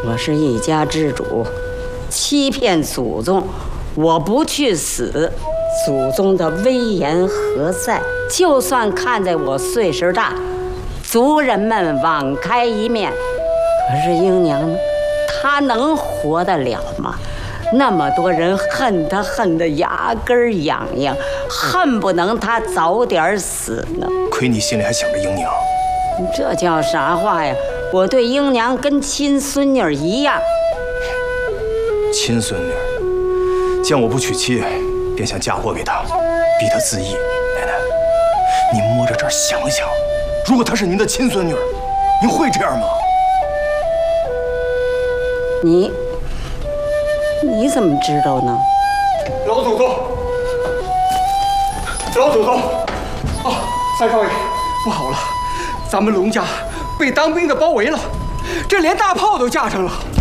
我是一家之主，欺骗祖宗，我不去死，祖宗的威严何在？就算看在我岁数大，族人们网开一面，可是英娘呢？她能活得了吗？那么多人恨她，恨得牙根痒痒，恨不能她早点死呢。 亏你心里还想着英娘， 这叫啥话呀？我对英娘跟亲孙女一样。 亲孙女，见我不娶妻，便想嫁祸给她，逼她自缢。奶奶，您摸着这儿想想，如果她是您的亲孙女，您会这样吗？ 你怎么知道呢？ 老祖宗，老祖宗，三少爷，不好了，咱们龙家被当兵的包围了，这连大炮都架上了。